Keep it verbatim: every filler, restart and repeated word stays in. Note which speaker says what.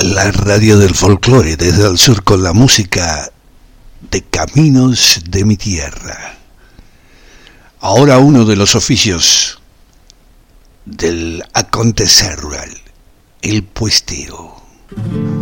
Speaker 1: La radio del folclore desde el sur con la música de Caminos de mi Tierra. Ahora uno de los oficios del acontecer rural, el puesteo.